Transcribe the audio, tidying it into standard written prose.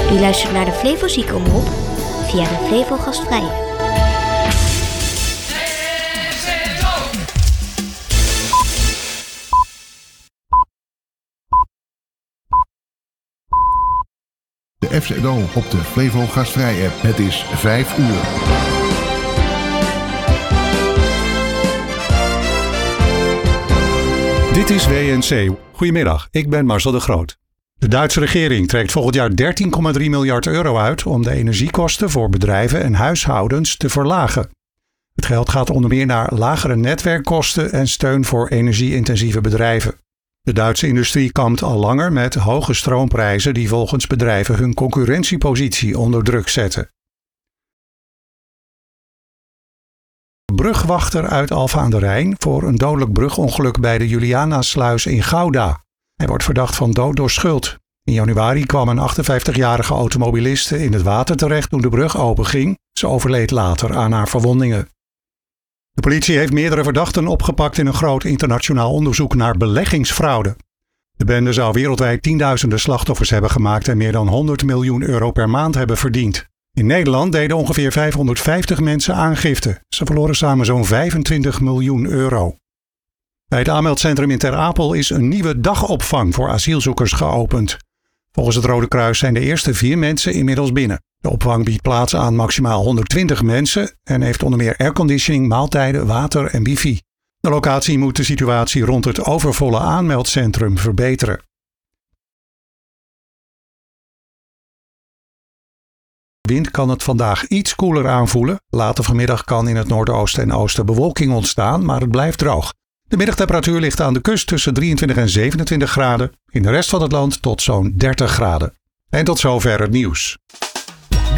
U luistert naar de Flevo Ziekenomroep via de Flevo Gastvrije. De FZO op de Flevo Gastvrij app. Het is 5 uur. Dit is WNC. Goedemiddag, ik ben Marcel de Groot. De Duitse regering trekt volgend jaar 13,3 miljard euro uit om de energiekosten voor bedrijven en huishoudens te verlagen. Het geld gaat onder meer naar lagere netwerkkosten en steun voor energie-intensieve bedrijven. De Duitse industrie kampt al langer met hoge stroomprijzen die volgens bedrijven hun concurrentiepositie onder druk zetten. Brugwachter uit Alphen aan de Rijn voor een dodelijk brugongeluk bij de Julianasluis in Gouda. Hij wordt verdacht van dood door schuld. In januari kwam een 58-jarige automobiliste in het water terecht toen de brug openging. Ze overleed later aan haar verwondingen. De politie heeft meerdere verdachten opgepakt in een groot internationaal onderzoek naar beleggingsfraude. De bende zou wereldwijd tienduizenden slachtoffers hebben gemaakt en meer dan 100 miljoen euro per maand hebben verdiend. In Nederland deden ongeveer 550 mensen aangifte. Ze verloren samen zo'n 25 miljoen euro. Bij het aanmeldcentrum in Ter Apel is een nieuwe dagopvang voor asielzoekers geopend. Volgens het Rode Kruis zijn de eerste 4 mensen inmiddels binnen. De opvang biedt plaats aan maximaal 120 mensen en heeft onder meer airconditioning, maaltijden, water en wifi. De locatie moet de situatie rond het overvolle aanmeldcentrum verbeteren. Wind kan het vandaag iets koeler aanvoelen. Later vanmiddag kan in het noordoosten en oosten bewolking ontstaan, maar het blijft droog. De middagtemperatuur ligt aan de kust tussen 23 en 27 graden. In de rest van het land tot zo'n 30 graden. En tot zover het nieuws.